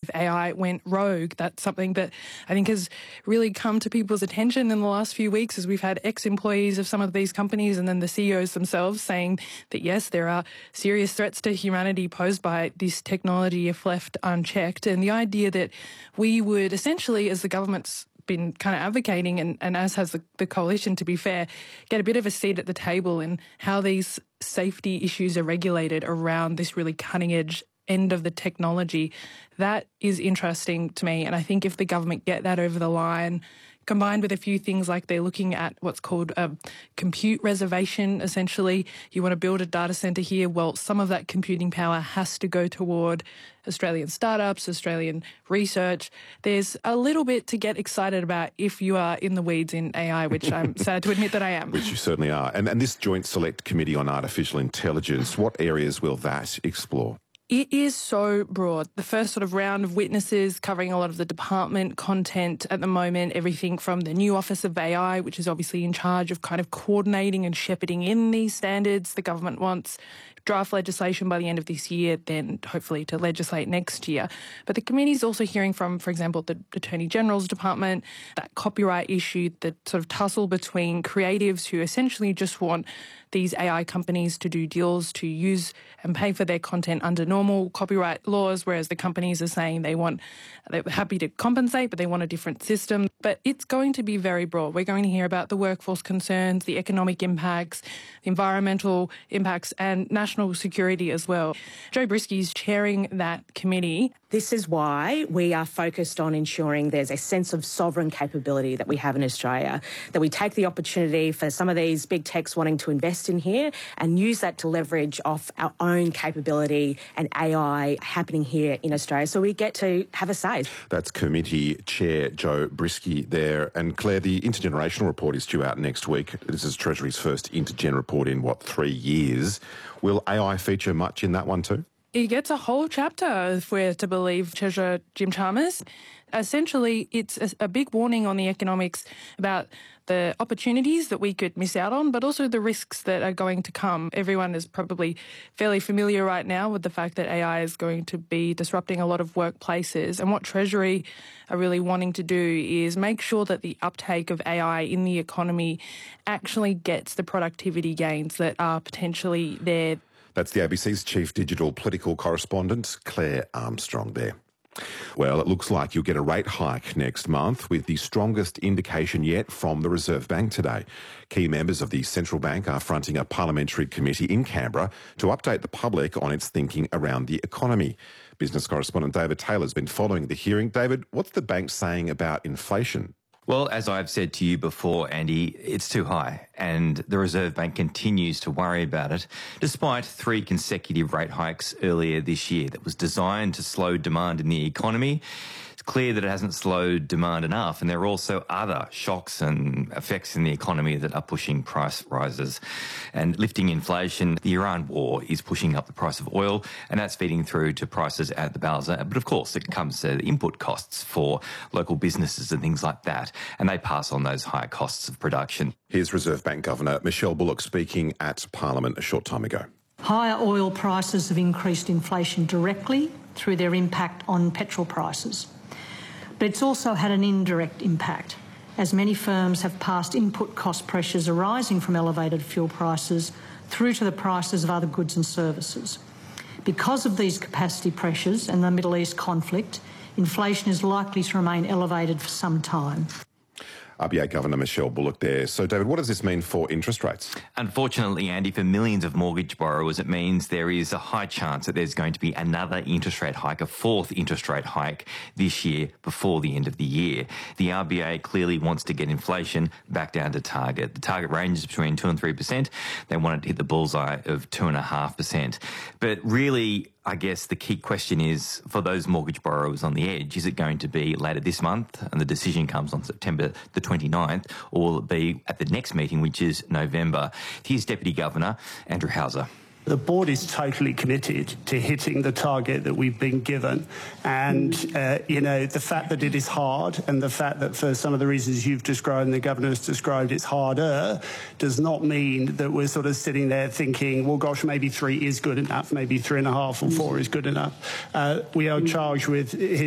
If AI went rogue, that's something that I think has really come to people's attention in the last few weeks, as we've had ex-employees of some of these companies and then the CEOs themselves saying that, yes, there are serious threats to humanity posed by this technology if left unchecked. And the idea that we would essentially, as the government's been kind of advocating, and as has the coalition, to be fair, get a bit of a seat at the table in how these safety issues are regulated around this really cutting-edge end of the technology. That is interesting to me. And I think if the government get that over the line, combined with a few things like they're looking at what's called a compute reservation, essentially, you want to build a data centre here, well, some of that computing power has to go toward Australian startups, Australian research. There's a little bit to get excited about if you are in the weeds in AI, which I'm sad to admit that I am. Which you certainly are. And this Joint Select Committee on Artificial Intelligence, what areas will that explore? It is so broad. The first sort of round of witnesses covering a lot of the department content at the moment, everything from the new Office of AI, which is obviously in charge of kind of coordinating and shepherding in these standards. The government wants draft legislation by the end of this year, then hopefully to legislate next year. But the committee is also hearing from, for example, the Attorney General's Department, that copyright issue, the sort of tussle between creatives who essentially just want these AI companies to do deals to use and pay for their content under normal copyright laws, whereas the companies are saying they're happy to compensate, but they want a different system. But it's going to be very broad. We're going to hear about the workforce concerns, the economic impacts, the environmental impacts, and national security as well. Jo Brisky's chairing that committee. This is why we are focused on ensuring there's a sense of sovereign capability that we have in Australia, that we take the opportunity for some of these big techs wanting to invest in here and use that to leverage off our own capability and AI happening here in Australia, so we get to have a say. That's Committee Chair Jo Brisky there. And Claire, the intergenerational report is due out next week. This is Treasury's first intergen report in, 3 years. Will AI feature much in that one too? He gets a whole chapter, if we're to believe Treasurer Jim Chalmers. Essentially, it's a big warning on the economics about the opportunities that we could miss out on, but also the risks that are going to come. Everyone is probably fairly familiar right now with the fact that AI is going to be disrupting a lot of workplaces. And what Treasury are really wanting to do is make sure that the uptake of AI in the economy actually gets the productivity gains that are potentially there. That's the ABC's Chief Digital Political Correspondent, Claire Armstrong there. Well, it looks like you'll get a rate hike next month, with the strongest indication yet from the Reserve Bank today. Key members of the Central Bank are fronting a parliamentary committee in Canberra to update the public on its thinking around the economy. Business correspondent David Taylor's been following the hearing. David, what's the bank saying about inflation? Well, as I've said to you before, Andy, it's too high, and the Reserve Bank continues to worry about it, despite 3 consecutive rate hikes earlier this year that was designed to slow demand in the economy. It's clear that it hasn't slowed demand enough, and there are also other shocks and effects in the economy that are pushing price rises and lifting inflation. The Iran war is pushing up the price of oil, and that's feeding through to prices at the bowser. But of course, it comes to input costs for local businesses and things like that, and they pass on those higher costs of production. Here's Reserve Bank Governor Michelle Bullock speaking at Parliament a short time ago. Higher oil prices have increased inflation directly through their impact on petrol prices. But it's also had an indirect impact, as many firms have passed input cost pressures arising from elevated fuel prices through to the prices of other goods and services. Because of these capacity pressures and the Middle East conflict, inflation is likely to remain elevated for some time. RBA Governor Michelle Bullock there. So, David, what does this mean for interest rates? Unfortunately, Andy, for millions of mortgage borrowers, it means there is a high chance that there's going to be another interest rate hike, a 4th interest rate hike this year before the end of the year. The RBA clearly wants to get inflation back down to target. The target range is between 2% and 3%. They want it to hit the bullseye of 2.5%. But really, I guess the key question is, for those mortgage borrowers on the edge, is it going to be later this month and the decision comes on September the 29th, or will it be at the next meeting, which is November? Here's Deputy Governor Andrew Hauser. The board is totally committed to hitting the target that we've been given. And, the fact that it is hard and the fact that for some of the reasons you've described and the governor's described it's harder does not mean that we're sort of sitting there thinking, well, gosh, maybe 3 is good enough, maybe 3.5 or 4 is good enough. We are charged with